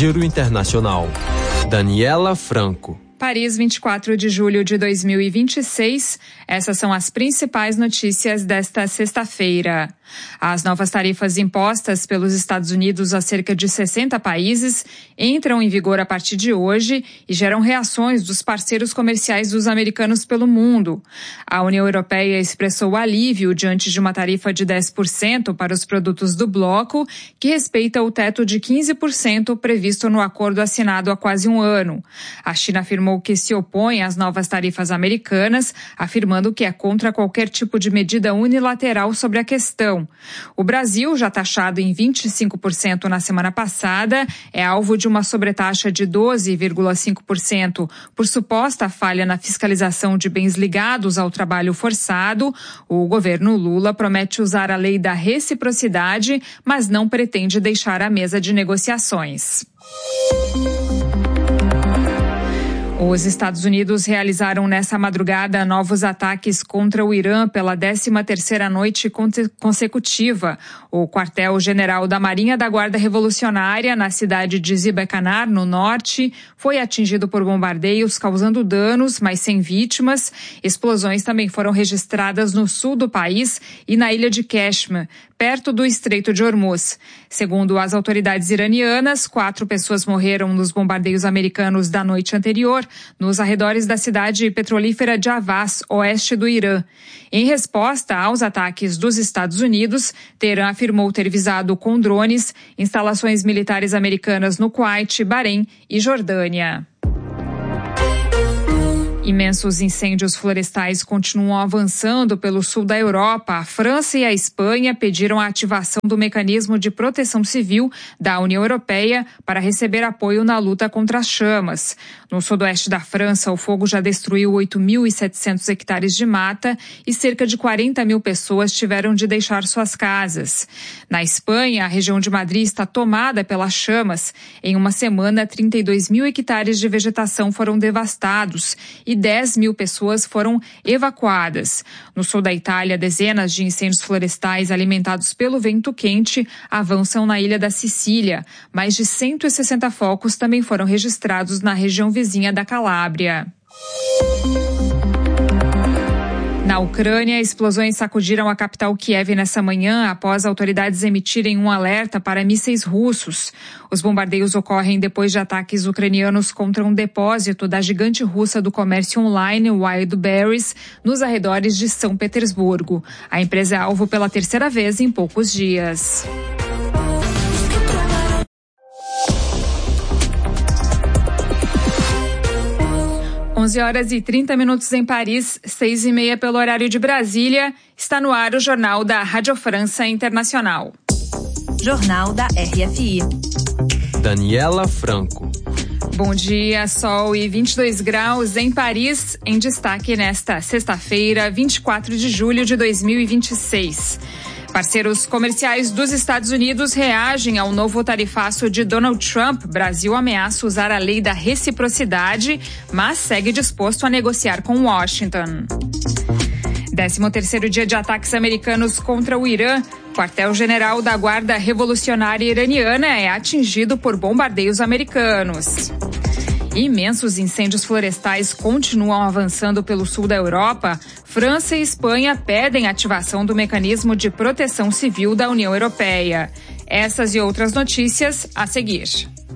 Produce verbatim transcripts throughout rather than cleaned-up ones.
Giro Internacional. Daniela Franco. Paris, vinte e quatro de julho de dois mil e vinte e seis. Essas são as principais notícias desta sexta-feira. As novas tarifas impostas pelos Estados Unidos a cerca de sessenta países entram em vigor a partir de hoje e geram reações dos parceiros comerciais dos americanos pelo mundo. A União Europeia expressou alívio diante de uma tarifa de dez por cento para os produtos do bloco, que respeita o teto de quinze por cento previsto no acordo assinado há quase um ano. A China afirmou que se opõe às novas tarifas americanas, afirmando que é contra qualquer tipo de medida unilateral sobre a questão. O Brasil, já taxado em vinte e cinco por cento na semana passada, é alvo de uma sobretaxa de doze vírgula cinco por cento por suposta falha na fiscalização de bens ligados ao trabalho forçado. O governo Lula promete usar a lei da reciprocidade, mas não pretende deixar a mesa de negociações. Os Estados Unidos realizaram nessa madrugada novos ataques contra o Irã pela décima terceira noite consecutiva. O quartel-general da Marinha da Guarda Revolucionária, na cidade de Zibecanar, no norte, foi atingido por bombardeios, causando danos, mas sem vítimas. Explosões também foram registradas no sul do país e na ilha de Kashmir, perto do Estreito de Hormuz. Segundo as autoridades iranianas, quatro pessoas morreram nos bombardeios americanos da noite anterior, nos arredores da cidade petrolífera de Avaz, oeste do Irã. Em resposta aos ataques dos Estados Unidos, Teherã afirmou ter visado com drones instalações militares americanas no Kuwait, Bahrein e Jordânia. Imensos incêndios florestais continuam avançando pelo sul da Europa. A França e a Espanha pediram a ativação do mecanismo de proteção civil da União Europeia para receber apoio na luta contra as chamas. No sudoeste da França, o fogo já destruiu oito mil e setecentos hectares de mata e cerca de quarenta mil pessoas tiveram de deixar suas casas. Na Espanha, a região de Madrid está tomada pelas chamas. Em uma semana, trinta e dois mil hectares de vegetação foram devastados e dez mil pessoas foram evacuadas. No sul da Itália, dezenas de incêndios florestais alimentados pelo vento quente avançam na ilha da Sicília. Mais de cento e sessenta focos também foram registrados na região vizinha da Calábria. Na Ucrânia, explosões sacudiram a capital Kiev nessa manhã após autoridades emitirem um alerta para mísseis russos. Os bombardeios ocorrem depois de ataques ucranianos contra um depósito da gigante russa do comércio online Wildberries nos arredores de São Petersburgo. A empresa é alvo pela terceira vez em poucos dias. onze horas e trinta minutos em Paris, seis e meia pelo horário de Brasília. Está no ar o Jornal da Rádio França Internacional. Jornal da R F I. Daniela Franco. Bom dia, sol e vinte e dois graus em Paris, em destaque nesta sexta-feira, vinte e quatro de julho de dois mil e vinte e seis. Parceiros comerciais dos Estados Unidos reagem ao novo tarifaço de Donald Trump. Brasil ameaça usar a lei da reciprocidade, mas segue disposto a negociar com Washington. décimo terceiro dia de ataques americanos contra o Irã. Quartel-general da Guarda Revolucionária Iraniana é atingido por bombardeios americanos. Imensos incêndios florestais continuam avançando pelo sul da Europa. França e Espanha pedem a ativação do mecanismo de proteção civil da União Europeia. Essas e outras notícias a seguir.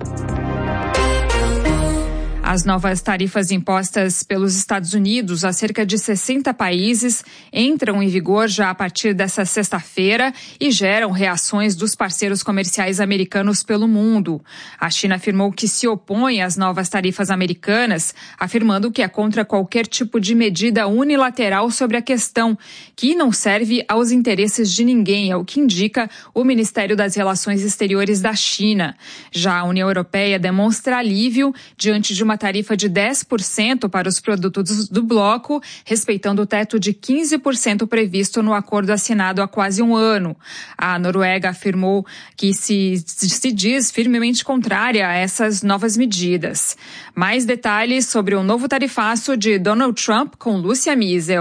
As novas tarifas impostas pelos Estados Unidos a cerca de sessenta países entram em vigor já a partir dessa sexta-feira e geram reações dos parceiros comerciais americanos pelo mundo. A China afirmou que se opõe às novas tarifas americanas, afirmando que é contra qualquer tipo de medida unilateral sobre a questão, que não serve aos interesses de ninguém, é o que indica o Ministério das Relações Exteriores da China. Já a União Europeia demonstra alívio diante de uma tarifa de dez por cento para os produtos do bloco, respeitando o teto de quinze por cento previsto no acordo assinado há quase um ano. A Noruega afirmou que se, se diz firmemente contrária a essas novas medidas. Mais detalhes sobre o novo tarifaço de Donald Trump com Lúcia Miesel.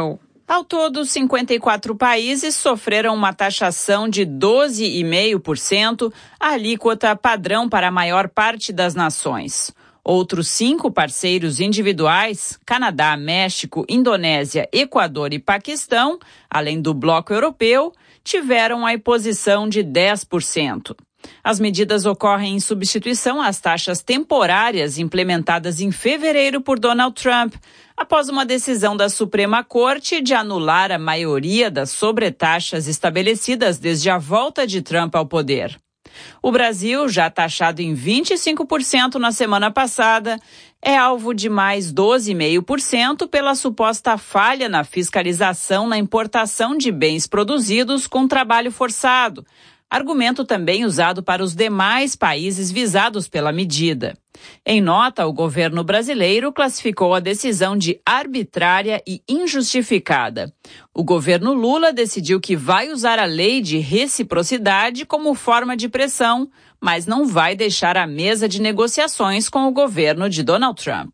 Ao todo, cinquenta e quatro países sofreram uma taxação de doze vírgula cinco por cento, a alíquota padrão para a maior parte das nações. Outros cinco parceiros individuais, Canadá, México, Indonésia, Equador e Paquistão, além do bloco europeu, tiveram a imposição de dez por cento. As medidas ocorrem em substituição às taxas temporárias implementadas em fevereiro por Donald Trump, após uma decisão da Suprema Corte de anular a maioria das sobretaxas estabelecidas desde a volta de Trump ao poder. O Brasil, já taxado em vinte e cinco por cento na semana passada, é alvo de mais doze vírgula cinco por cento pela suposta falha na fiscalização na importação de bens produzidos com trabalho forçado, argumento também usado para os demais países visados pela medida. Em nota, o governo brasileiro classificou a decisão de arbitrária e injustificada. O governo Lula decidiu que vai usar a lei de reciprocidade como forma de pressão, mas não vai deixar a mesa de negociações com o governo de Donald Trump.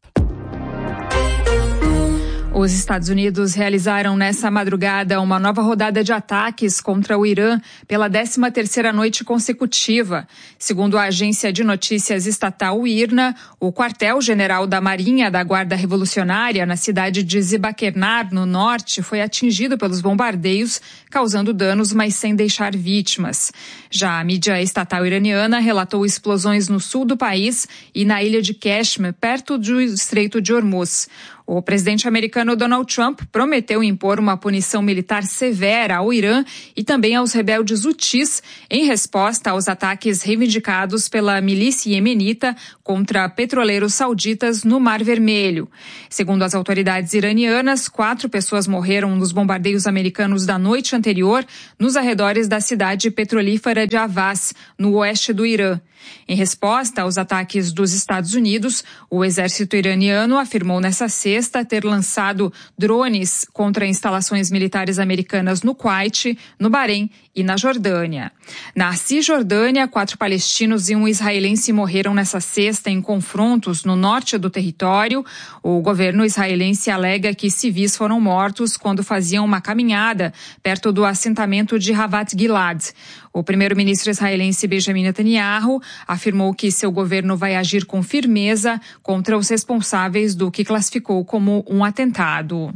Os Estados Unidos realizaram nessa madrugada uma nova rodada de ataques contra o Irã pela décima terceira noite consecutiva. Segundo a agência de notícias estatal I R N A, o quartel-general da Marinha da Guarda Revolucionária na cidade de Zibaquernar, no norte, foi atingido pelos bombardeios, causando danos, mas sem deixar vítimas. Já a mídia estatal iraniana relatou explosões no sul do país e na ilha de Kashmir, perto do Estreito de Hormuz. O presidente americano Donald Trump prometeu impor uma punição militar severa ao Irã e também aos rebeldes hutis em resposta aos ataques reivindicados pela milícia iemenita contra petroleiros sauditas no Mar Vermelho. Segundo as autoridades iranianas, quatro pessoas morreram nos bombardeios americanos da noite anterior nos arredores da cidade petrolífera de Avaz, no oeste do Irã. Em resposta aos ataques dos Estados Unidos, o exército iraniano afirmou nesta sexta ter lançado drones contra instalações militares americanas no Kuwait, no Bahrein e na Jordânia. Na Cisjordânia, quatro palestinos e um israelense morreram nesta sexta em confrontos no norte do território. O governo israelense alega que civis foram mortos quando faziam uma caminhada perto do assentamento de Havat Gilad. O primeiro-ministro israelense Benjamin Netanyahu afirmou que seu governo vai agir com firmeza contra os responsáveis do que classificou como um atentado.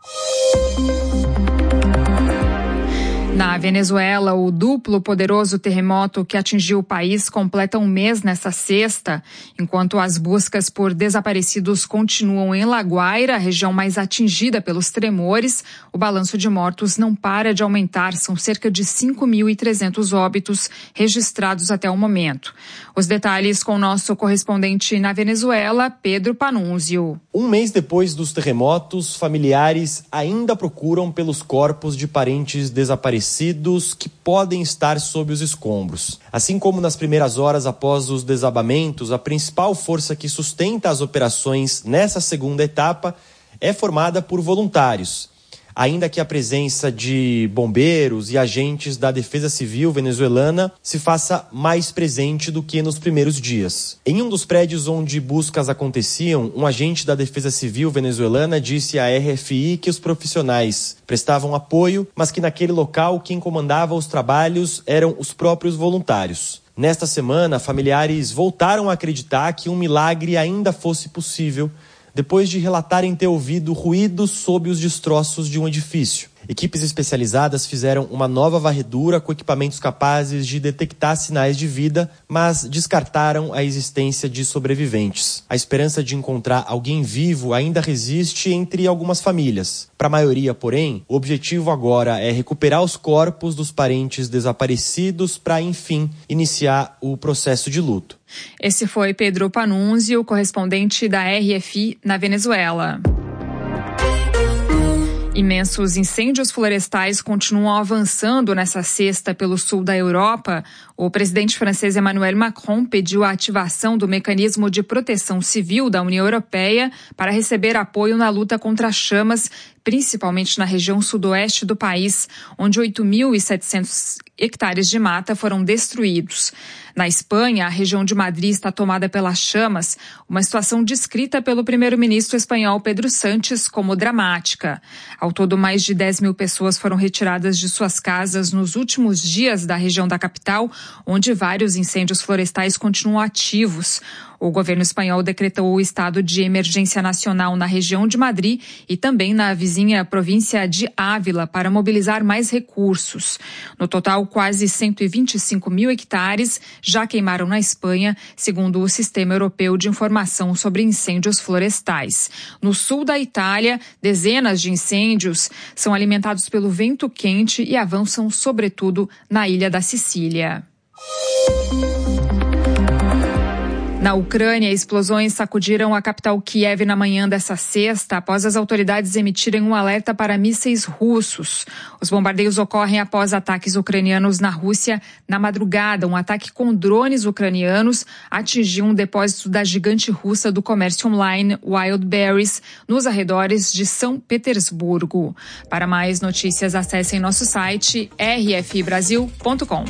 Na Venezuela, o duplo poderoso terremoto que atingiu o país completa um mês nesta sexta, enquanto as buscas por desaparecidos continuam em La Guaira, a região mais atingida pelos tremores. O balanço de mortos não para de aumentar, são cerca de cinco mil e trezentos óbitos registrados até o momento. Os detalhes com o nosso correspondente na Venezuela, Pedro Panunzio. Um mês depois dos terremotos, familiares ainda procuram pelos corpos de parentes desaparecidos que podem estar sob os escombros. Assim como nas primeiras horas após os desabamentos, a principal força que sustenta as operações nessa segunda etapa é formada por voluntários. Ainda que a presença de bombeiros e agentes da Defesa Civil venezuelana se faça mais presente do que nos primeiros dias. Em um dos prédios onde buscas aconteciam, um agente da Defesa Civil venezuelana disse à R F I que os profissionais prestavam apoio, mas que naquele local quem comandava os trabalhos eram os próprios voluntários. Nesta semana, familiares voltaram a acreditar que um milagre ainda fosse possível, depois de relatarem ter ouvido ruídos sob os destroços de um edifício. Equipes especializadas fizeram uma nova varredura com equipamentos capazes de detectar sinais de vida, mas descartaram a existência de sobreviventes. A esperança de encontrar alguém vivo ainda resiste entre algumas famílias. Para a maioria, porém, o objetivo agora é recuperar os corpos dos parentes desaparecidos para, enfim, iniciar o processo de luto. Esse foi Pedro Panunzio, correspondente da R F I na Venezuela. Imensos incêndios florestais continuam avançando nessa sexta pelo sul da Europa. O presidente francês Emmanuel Macron pediu a ativação do mecanismo de proteção civil da União Europeia para receber apoio na luta contra as chamas, principalmente na região sudoeste do país, onde oito mil e setecentos hectares de mata foram destruídos. Na Espanha, a região de Madrid está tomada pelas chamas, uma situação descrita pelo primeiro-ministro espanhol Pedro Sánchez como dramática. Ao todo, mais de dez mil pessoas foram retiradas de suas casas nos últimos dias da região da capital, onde vários incêndios florestais continuam ativos. O governo espanhol decretou o estado de emergência nacional na região de Madrid e também na vizinha província de Ávila para mobilizar mais recursos. No total, quase cento e vinte e cinco mil hectares já queimaram na Espanha, segundo o Sistema Europeu de Informação sobre Incêndios Florestais. No sul da Itália, dezenas de incêndios são alimentados pelo vento quente e avançam, sobretudo, na ilha da Sicília. Na Ucrânia, explosões sacudiram a capital Kiev na manhã dessa sexta, após as autoridades emitirem um alerta para mísseis russos. Os bombardeios ocorrem após ataques ucranianos na Rússia. Na madrugada, um ataque com drones ucranianos atingiu um depósito da gigante russa do comércio online Wildberries, nos arredores de São Petersburgo. Para mais notícias, acessem nosso site r f i brasil ponto com.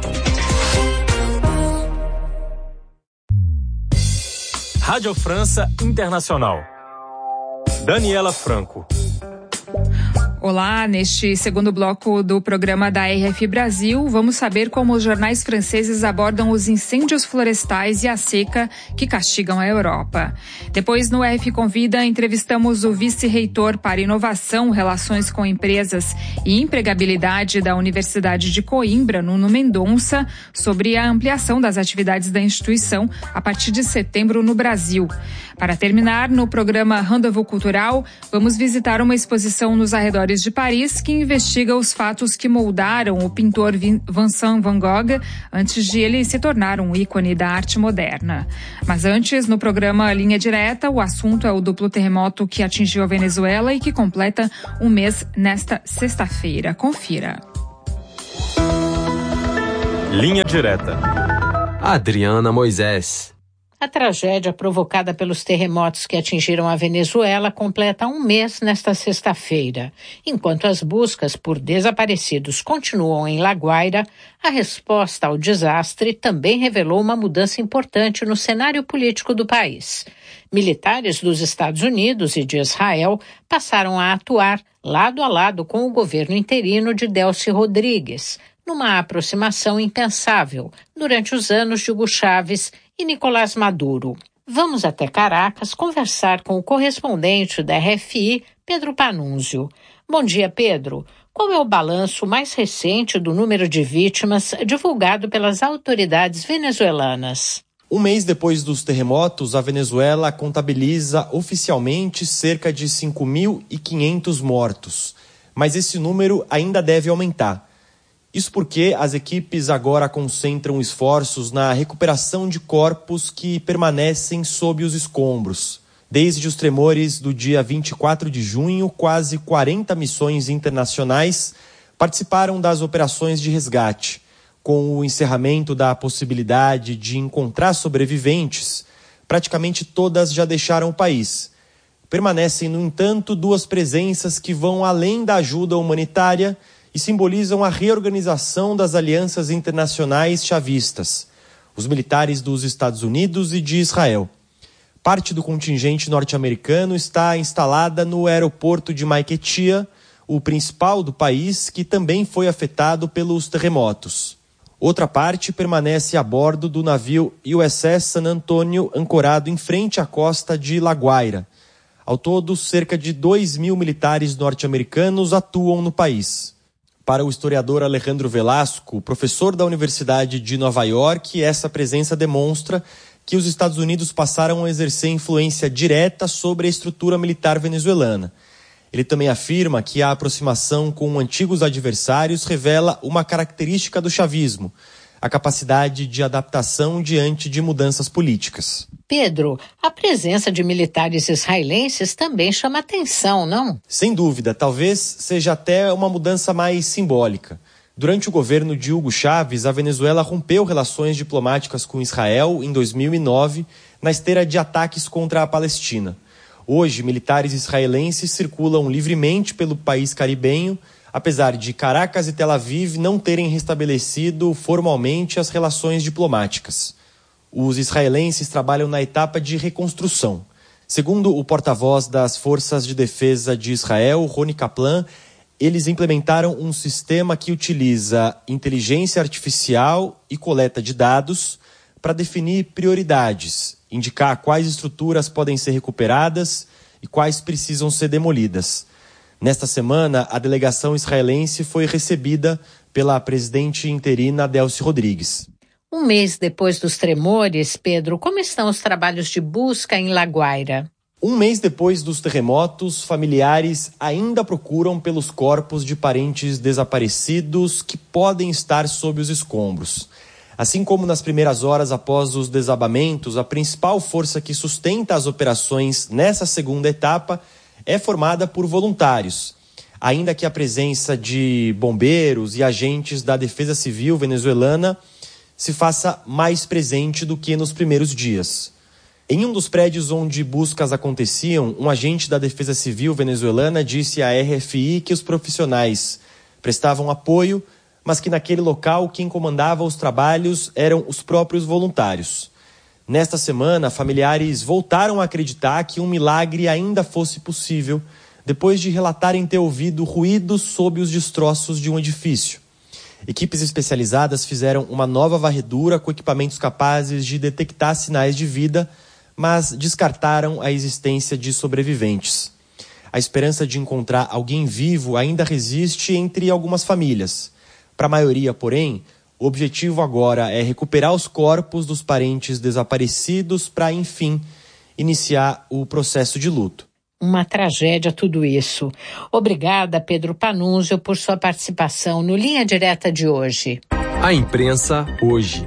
Rádio França Internacional. Daniela Franco. Olá, neste segundo bloco do programa da R F I Brasil, vamos saber como os jornais franceses abordam os incêndios florestais e a seca que castigam a Europa. Depois, no R F Convida, entrevistamos o vice-reitor para inovação, relações com empresas e empregabilidade da Universidade de Coimbra, Nuno Mendonça, sobre a ampliação das atividades da instituição a partir de setembro no Brasil. Para terminar, no programa Rendezvous Cultural, vamos visitar uma exposição nos arredores de Paris que investiga os fatos que moldaram o pintor Vincent Van Gogh antes de ele se tornar um ícone da arte moderna. Mas antes, no programa Linha Direta, o assunto é o duplo terremoto que atingiu a Venezuela e que completa um mês nesta sexta-feira. Confira. Linha Direta. Adriana Moisés. A tragédia provocada pelos terremotos que atingiram a Venezuela completa um mês nesta sexta-feira. Enquanto as buscas por desaparecidos continuam em La Guaira, a resposta ao desastre também revelou uma mudança importante no cenário político do país. Militares dos Estados Unidos e de Israel passaram a atuar lado a lado com o governo interino de Delcy Rodrigues, numa aproximação impensável durante os anos de Hugo Chávez e Nicolás Maduro. Vamos até Caracas conversar com o correspondente da R F I, Pedro Panunzio. Bom dia, Pedro. Qual é o balanço mais recente do número de vítimas divulgado pelas autoridades venezuelanas? Um mês depois dos terremotos, a Venezuela contabiliza oficialmente cerca de cinco mil e quinhentos mortos. Mas esse número ainda deve aumentar. Isso porque as equipes agora concentram esforços na recuperação de corpos que permanecem sob os escombros. Desde os tremores do dia vinte e quatro de junho, quase quarenta missões internacionais participaram das operações de resgate. Com o encerramento da possibilidade de encontrar sobreviventes, praticamente todas já deixaram o país. Permanecem, no entanto, duas presenças que vão além da ajuda humanitária e simbolizam a reorganização das alianças internacionais chavistas, os militares dos Estados Unidos e de Israel. Parte do contingente norte-americano está instalada no aeroporto de Maiquetía, o principal do país, que também foi afetado pelos terremotos. Outra parte permanece a bordo do navio U S S San Antonio, ancorado em frente à costa de La Guaira. Ao todo, cerca de dois mil militares norte-americanos atuam no país. Para o historiador Alejandro Velasco, professor da Universidade de Nova York, essa presença demonstra que os Estados Unidos passaram a exercer influência direta sobre a estrutura militar venezuelana. Ele também afirma que a aproximação com antigos adversários revela uma característica do chavismo, a capacidade de adaptação diante de mudanças políticas. Pedro, a presença de militares israelenses também chama atenção, não? Sem dúvida, talvez seja até uma mudança mais simbólica. Durante o governo de Hugo Chávez, a Venezuela rompeu relações diplomáticas com Israel em dois mil e nove, na esteira de ataques contra a Palestina. Hoje, militares israelenses circulam livremente pelo país caribenho, apesar de Caracas e Tel Aviv não terem restabelecido formalmente as relações diplomáticas. Os israelenses trabalham na etapa de reconstrução. Segundo o porta-voz das Forças de Defesa de Israel, Roni Kaplan, eles implementaram um sistema que utiliza inteligência artificial e coleta de dados para definir prioridades, indicar quais estruturas podem ser recuperadas e quais precisam ser demolidas. Nesta semana, a delegação israelense foi recebida pela presidente interina Delcy Rodrigues. Um mês depois dos tremores, Pedro, como estão os trabalhos de busca em La Guaira? Um mês depois dos terremotos, familiares ainda procuram pelos corpos de parentes desaparecidos que podem estar sob os escombros. Assim como nas primeiras horas após os desabamentos, a principal força que sustenta as operações nessa segunda etapa é formada por voluntários, ainda que a presença de bombeiros e agentes da Defesa Civil venezuelana se faça mais presente do que nos primeiros dias. Em um dos prédios onde buscas aconteciam, um agente da Defesa Civil venezuelana disse à R F I que os profissionais prestavam apoio, mas que naquele local quem comandava os trabalhos eram os próprios voluntários. Nesta semana, familiares voltaram a acreditar que um milagre ainda fosse possível, depois de relatarem ter ouvido ruídos sob os destroços de um edifício. Equipes especializadas fizeram uma nova varredura com equipamentos capazes de detectar sinais de vida, mas descartaram a existência de sobreviventes. A esperança de encontrar alguém vivo ainda resiste entre algumas famílias. Para a maioria, porém, o objetivo agora é recuperar os corpos dos parentes desaparecidos para, enfim, iniciar o processo de luto. Uma tragédia tudo isso. Obrigada, Pedro Panunzio, por sua participação no Linha Direta de hoje. A imprensa hoje.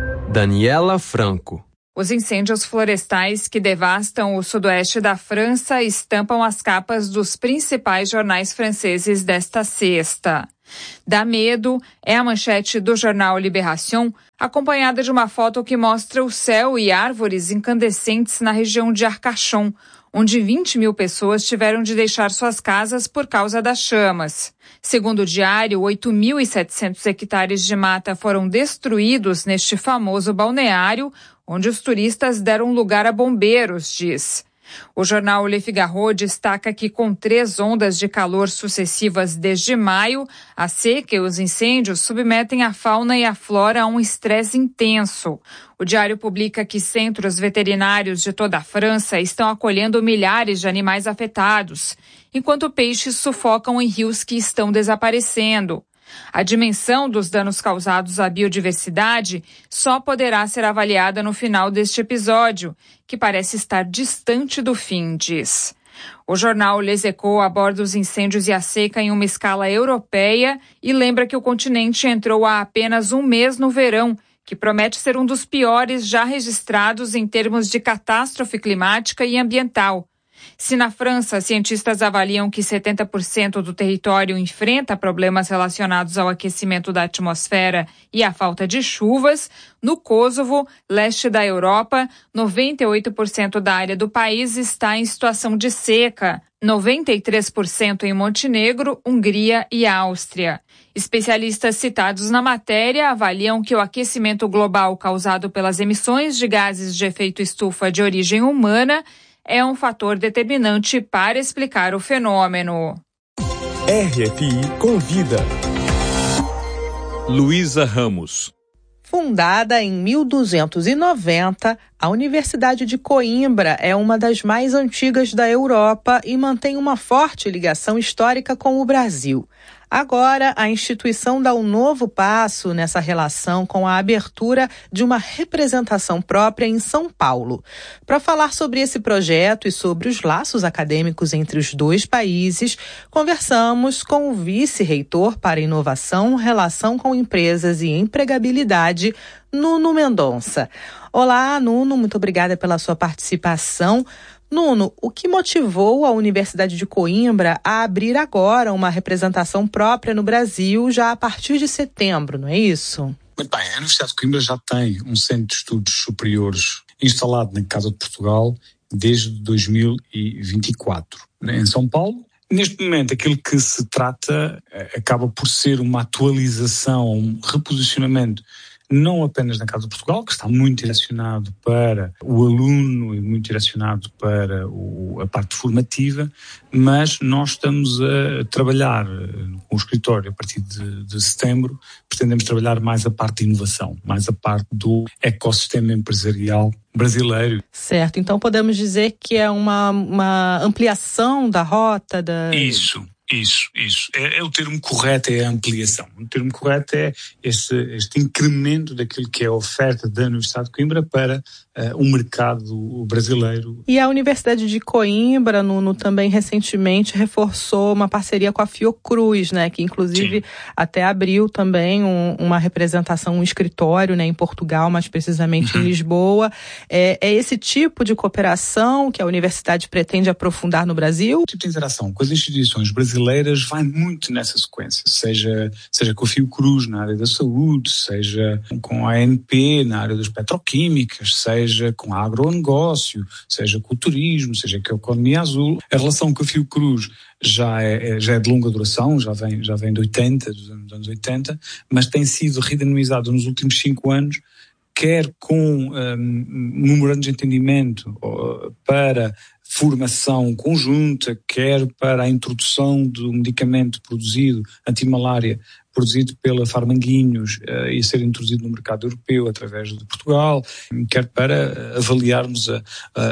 Daniela Franco. Os incêndios florestais que devastam o sudoeste da França estampam as capas dos principais jornais franceses desta sexta. Dá medo é a manchete do jornal Libération, acompanhada de uma foto que mostra o céu e árvores incandescentes na região de Arcachon, onde vinte mil pessoas tiveram de deixar suas casas por causa das chamas. Segundo o diário, oito mil e setecentos hectares de mata foram destruídos neste famoso balneário, onde os turistas deram lugar a bombeiros, diz. O jornal Le Figaro destaca que, com três ondas de calor sucessivas desde maio, a seca e os incêndios submetem a fauna e a flora a um estresse intenso. O diário publica que centros veterinários de toda a França estão acolhendo milhares de animais afetados, enquanto peixes sufocam em rios que estão desaparecendo. A dimensão dos danos causados à biodiversidade só poderá ser avaliada no final deste episódio, que parece estar distante do fim, diz. O jornal Les Echos aborda os incêndios e a seca em uma escala europeia e lembra que o continente entrou há apenas um mês no verão, que promete ser um dos piores já registrados em termos de catástrofe climática e ambiental. Se na França, cientistas avaliam que setenta por cento do território enfrenta problemas relacionados ao aquecimento da atmosfera e à falta de chuvas, no Kosovo, leste da Europa, noventa e oito por cento da área do país está em situação de seca, noventa e três por cento em Montenegro, Hungria e Áustria. Especialistas citados na matéria avaliam que o aquecimento global causado pelas emissões de gases de efeito estufa de origem humana é um fator determinante para explicar o fenômeno. R F I convida. Luísa Ramos. Fundada em mil duzentos e noventa, a Universidade de Coimbra é uma das mais antigas da Europa e mantém uma forte ligação histórica com o Brasil. Agora, a instituição dá um novo passo nessa relação com a abertura de uma representação própria em São Paulo. Para falar sobre esse projeto e sobre os laços acadêmicos entre os dois países, conversamos com o vice-reitor para inovação, relação com empresas e empregabilidade, Nuno Mendonça. Olá, Nuno, muito obrigada pela sua participação. Nuno, o que motivou a Universidade de Coimbra a abrir agora uma representação própria no Brasil já a partir de setembro, não é isso? Muito bem, a Universidade de Coimbra já tem um centro de estudos superiores instalado na Casa de Portugal desde dois mil e vinte e quatro, em São Paulo. Neste momento, aquilo que se trata acaba por ser uma atualização, um reposicionamento, não apenas na Casa de Portugal, que está muito direcionado para o aluno e muito direcionado para o, a parte formativa, mas nós estamos a trabalhar com o escritório a partir de, de setembro, pretendemos trabalhar mais a parte de inovação, mais a parte do ecossistema empresarial brasileiro. Certo, então podemos dizer que é uma, uma ampliação da rota da... Isso. Isso, isso. É, é o termo correto, é a ampliação. O termo correto é este, este incremento daquilo que é a oferta da Universidade de Coimbra para uh, o mercado brasileiro. E a Universidade de Coimbra, Nuno, também recentemente reforçou uma parceria com a Fiocruz, né? Que inclusive Sim. até abriu também um, uma representação, um escritório, né, em Portugal, mais precisamente uhum. em Lisboa. É, é esse tipo de cooperação que a universidade pretende aprofundar no Brasil? O tipo de interação com as instituições brasileiras vai muito nessa sequência, seja, seja com a Fiocruz na área da saúde, seja com a A N P na área das petroquímicas, seja com a agronegócio, seja com o turismo, seja com a economia azul. A relação com a Fiocruz já é, já é de longa duração, já vem, já vem de oitenta, dos anos oitenta, mas tem sido redinamizado nos últimos cinco anos, quer com um, memorando de entendimento uh, para formação conjunta, quer para a introdução do medicamento produzido, antimalária, produzido pela Farmanguinhos uh, e ser introduzido no mercado europeu através de Portugal, quer para avaliarmos a,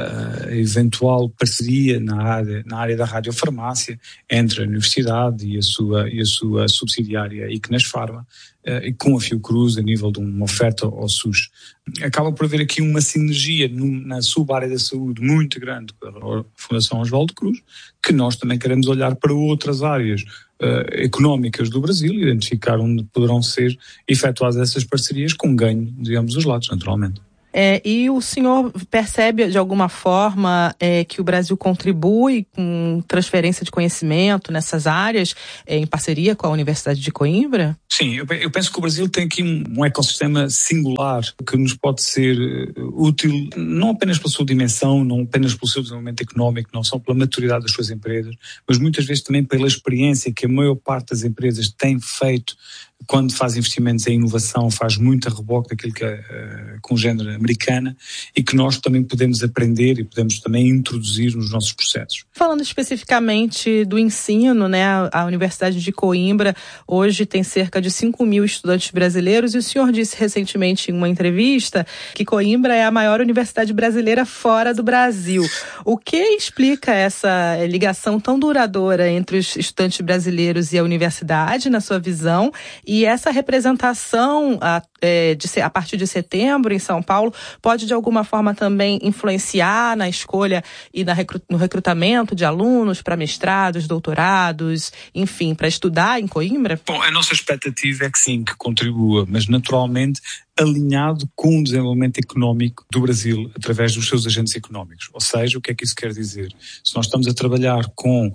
a eventual parceria na área, na área da radiofarmácia entre a universidade e a sua, e a sua subsidiária Icknes Pharma, uh, e com a Fiocruz a nível de uma oferta ao SUS. Acaba por haver aqui uma sinergia no, na sub-área da saúde muito grande com a Fundação Oswaldo Cruz, que nós também queremos olhar para outras áreas uh, económicas do Brasil e identificar onde poderão ser efetuadas essas parcerias com ganho, digamos, dos lados, naturalmente. É, e o senhor percebe de alguma forma é, que o Brasil contribui com transferência de conhecimento nessas áreas é, em parceria com a Universidade de Coimbra? Sim, eu, eu penso que o Brasil tem aqui um, um ecossistema singular que nos pode ser uh, útil não apenas pela sua dimensão, não apenas pelo seu desenvolvimento económico, não só pela maturidade das suas empresas, mas muitas vezes também pela experiência que a maior parte das empresas tem feito quando faz investimentos em inovação, faz muito a reboque daquilo que é uh, congênere americana e que nós também podemos aprender e podemos também introduzir nos nossos processos. Falando especificamente do ensino, né, a Universidade de Coimbra hoje tem cerca de cinco mil estudantes brasileiros e o senhor disse recentemente em uma entrevista que Coimbra é a maior universidade brasileira fora do Brasil. O que explica essa ligação tão duradoura entre os estudantes brasileiros e a universidade, na sua visão? E essa representação a, é, de, a partir de setembro em São Paulo pode de alguma forma também influenciar na escolha e na recru, no recrutamento de alunos para mestrados, doutorados, enfim, para estudar em Coimbra? Bom, a nossa expectativa é que sim, que contribua, mas naturalmente alinhado com o desenvolvimento económico do Brasil através dos seus agentes económicos. Ou seja, o que é que isso quer dizer? Se nós estamos a trabalhar com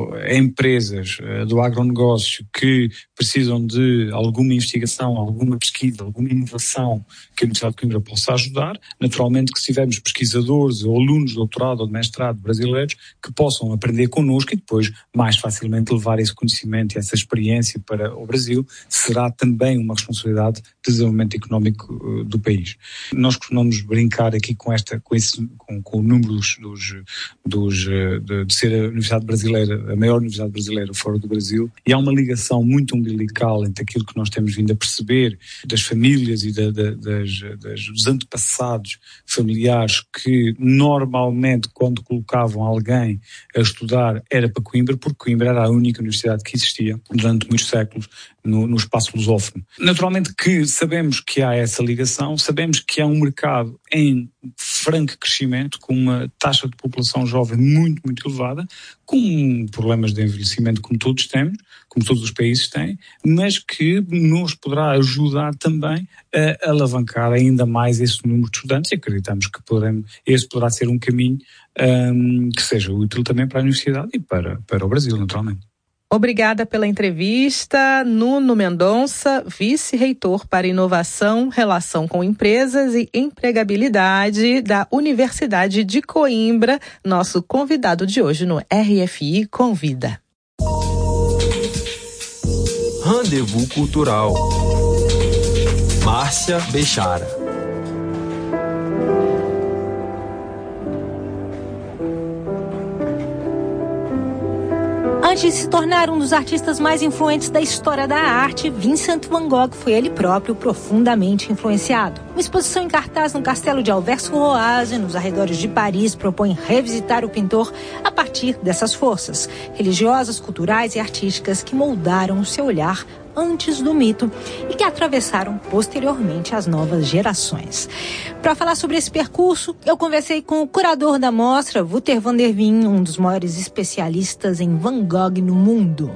empresas do agronegócio que precisam de alguma investigação, alguma pesquisa, alguma inovação que a Universidade de Coimbra possa ajudar, naturalmente que se tivermos pesquisadores ou alunos de doutorado ou de mestrado brasileiros que possam aprender connosco e depois mais facilmente levar esse conhecimento e essa experiência para o Brasil, será também uma responsabilidade de desenvolvimento económico do país. Nós costumamos brincar aqui com esta, com esse, com, com o número dos, dos, dos de, de ser a Universidade Brasileira, a maior Universidade Brasileira fora do Brasil, e há uma ligação muito umbilical entre aquilo que nós temos vindo a perceber das famílias e da, da, das, das, dos antepassados familiares que normalmente quando colocavam alguém a estudar era para Coimbra, porque Coimbra era a única universidade que existia durante muitos séculos no, no espaço lusófono. Naturalmente que sabemos que há essa ligação, sabemos que há um mercado em franco crescimento, com uma taxa de população jovem muito, muito elevada, com problemas de envelhecimento como todos temos, como todos os países têm, mas que nos poderá ajudar também a alavancar ainda mais esse número de estudantes, e acreditamos que poderemos, esse poderá ser um caminho um, que seja útil também para a universidade e para, para o Brasil, naturalmente. Obrigada pela entrevista, Nuno Mendonça, vice-reitor para Inovação, Relação com Empresas e Empregabilidade da Universidade de Coimbra, nosso convidado de hoje no R F I Convida. Rendezvous Cultural. Márcia Bechara. Antes de se tornar um dos artistas mais influentes da história da arte, Vincent van Gogh foi ele próprio profundamente influenciado. Uma exposição em cartaz no castelo de Auvers-sur-Oise, nos arredores de Paris, propõe revisitar o pintor a partir dessas forças religiosas, culturais e artísticas que moldaram o seu olhar antes do mito e que atravessaram posteriormente as novas gerações. Para falar sobre esse percurso, eu conversei com o curador da mostra, Wouter van der Veen, um dos maiores especialistas em Van Gogh no mundo.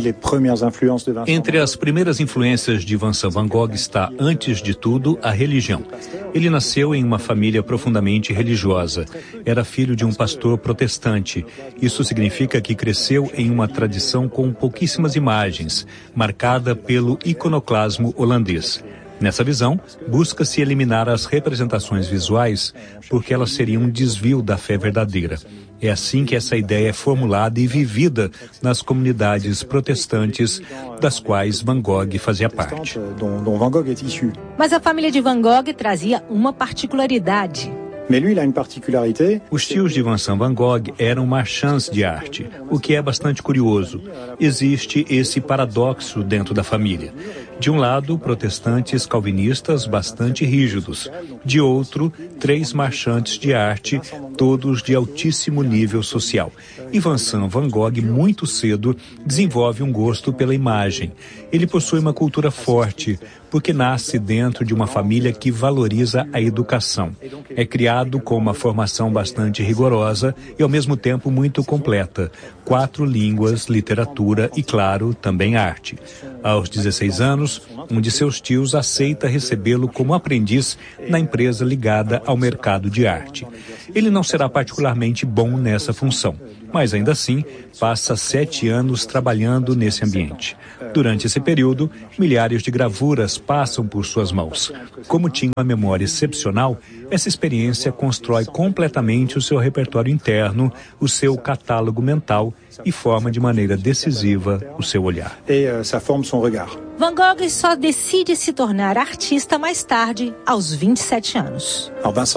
Entre as primeiras influências de Vincent van Gogh está, antes de tudo, a religião. Ele nasceu em uma família profundamente religiosa. Era filho de um pastor protestante. Isso significa que cresceu em uma tradição com pouquíssimas imagens, marcada pelo iconoclasmo holandês. Nessa visão, busca-se eliminar as representações visuais porque elas seriam um desvio da fé verdadeira. É assim que essa ideia é formulada e vivida nas comunidades protestantes das quais Van Gogh fazia parte. Mas a família de Van Gogh trazia uma particularidade. Os tios de Vincent van Gogh eram marchands de arte, o que é bastante curioso. Existe esse paradoxo dentro da família. De um lado, protestantes calvinistas bastante rígidos. De outro, três marchantes de arte, todos de altíssimo nível social. E Vincent van Gogh, muito cedo, desenvolve um gosto pela imagem. Ele possui uma cultura forte, porque nasce dentro de uma família que valoriza a educação. É criado com uma formação bastante rigorosa e, ao mesmo tempo, muito completa. Quatro línguas, literatura e, claro, também arte. Aos dezesseis anos, um de seus tios aceita recebê-lo como aprendiz na empresa ligada ao mercado de arte. Ele não será particularmente bom nessa função, mas ainda assim passa sete anos trabalhando nesse ambiente. Durante esse período, milhares de gravuras passam por suas mãos. Como tinha uma memória excepcional, essa experiência constrói completamente o seu repertório interno, o seu catálogo mental e forma de maneira decisiva o seu olhar. Van Gogh só decide se tornar artista mais tarde, aos vinte e sete anos.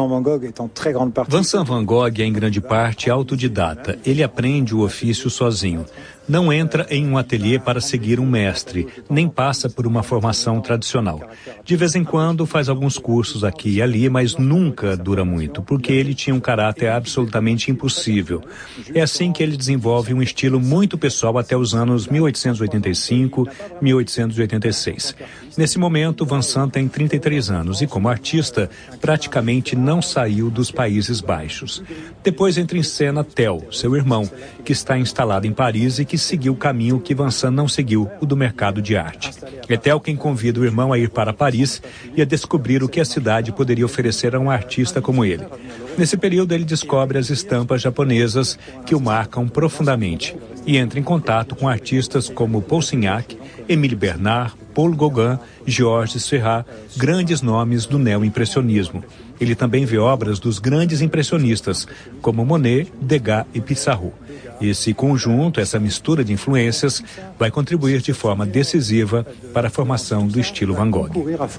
Vincent van Gogh é em grande parte autodidata. Ele aprende o ofício sozinho. Não entra em um ateliê para seguir um mestre, nem passa por uma formação tradicional. De vez em quando faz alguns cursos aqui e ali, mas nunca dura muito, porque ele tinha um caráter absolutamente impossível. É assim que ele desenvolve um estilo muito pessoal até os anos mil oitocentos e oitenta e cinco, mil oitocentos e oitenta e seis. Nesse momento, Vincent tem trinta e três anos e, como artista, praticamente não saiu dos Países Baixos. Depois entra em cena Theo, seu irmão, que está instalado em Paris e que seguiu o caminho que Vincent não seguiu, o do mercado de arte. É Theo quem convida o irmão a ir para Paris e a descobrir o que a cidade poderia oferecer a um artista como ele. Nesse período, ele descobre as estampas japonesas que o marcam profundamente e entra em contato com artistas como Paul Signac, Émile Bernard, Paul Gauguin, Georges Seurat, grandes nomes do neo-impressionismo. Ele também vê obras dos grandes impressionistas, como Monet, Degas e Pissarro. Esse conjunto, essa mistura de influências, vai contribuir de forma decisiva para a formação do estilo Van Gogh.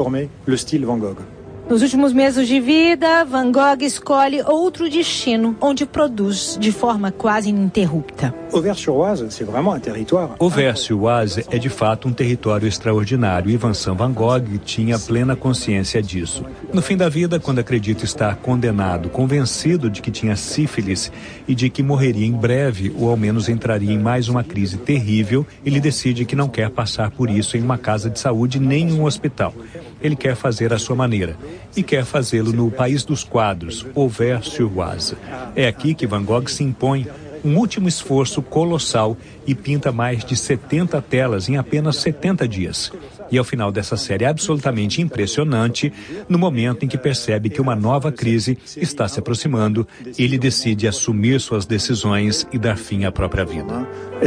Nos últimos meses de vida, Van Gogh escolhe outro destino, onde produz de forma quase ininterrupta. Auvers-sur-Oise é de fato um território extraordinário e Vincent van Gogh tinha plena consciência disso. No fim da vida, quando acredita estar condenado, convencido de que tinha sífilis e de que morreria em breve ou ao menos entraria em mais uma crise terrível, ele decide que não quer passar por isso em uma casa de saúde nem em um hospital. ele quer fazer à sua maneira. E quer fazê-lo no País dos Quadros, Auvers-sur-Oise. É aqui que Van Gogh se impõe um último esforço colossal e pinta mais de setenta telas em apenas setenta dias. E ao final dessa série absolutamente impressionante, no momento em que percebe que uma nova crise está se aproximando, ele decide assumir suas decisões e dar fim à própria vida.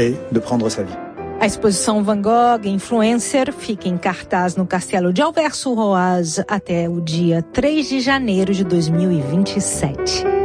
A exposição Van Gogh Influencer fica em cartaz no Castelo de Auvers-sur-Oise até o dia três de janeiro de dois mil e vinte e sete.